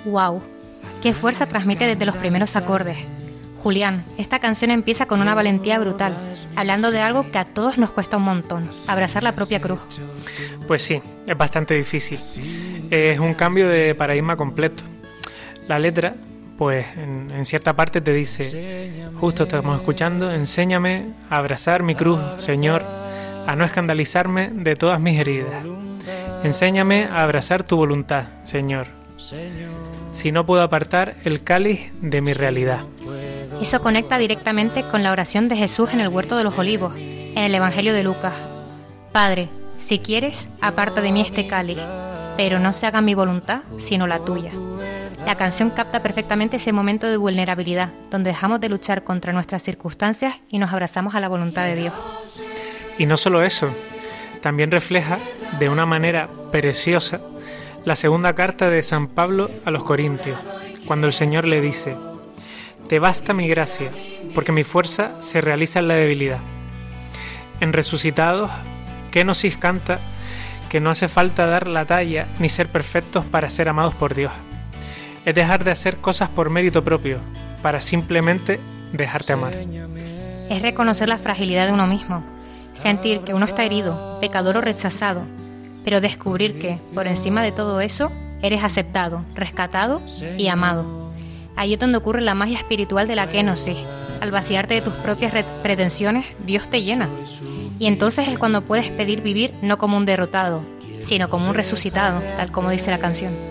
¡Wow! ¡Qué fuerza transmite desde los primeros acordes! Julián, esta canción empieza con una valentía brutal, hablando de algo que a todos nos cuesta un montón, abrazar la propia cruz. Pues sí, es bastante difícil. Es un cambio de paradigma completo. La letra, pues en cierta parte te dice, justo estamos escuchando, enséñame a abrazar mi cruz, Señor, a no escandalizarme de todas mis heridas. Enséñame a abrazar tu voluntad, Señor, si no puedo apartar el cáliz de mi realidad. Eso conecta directamente con la oración de Jesús en el Huerto de los Olivos, en el Evangelio de Lucas. Padre, si quieres, aparta de mí este cáliz, pero no se haga mi voluntad, sino la tuya. La canción capta perfectamente ese momento de vulnerabilidad, donde dejamos de luchar contra nuestras circunstancias y nos abrazamos a la voluntad de Dios. Y no solo eso, también refleja de una manera preciosa la segunda carta de San Pablo a los Corintios, cuando el Señor le dice, te basta mi gracia, porque mi fuerza se realiza en la debilidad. En Resucitados, Kenosis canta que no hace falta dar la talla ni ser perfectos para ser amados por Dios. Es dejar de hacer cosas por mérito propio, para simplemente dejarte amar. Es reconocer la fragilidad de uno mismo, sentir que uno está herido, pecador o rechazado, pero descubrir que, por encima de todo eso, eres aceptado, rescatado y amado. Ahí es donde ocurre la magia espiritual de la kenosis. Al vaciarte de tus propias pretensiones, Dios te llena. Y entonces es cuando puedes pedir vivir no como un derrotado, sino como un resucitado, tal como dice la canción.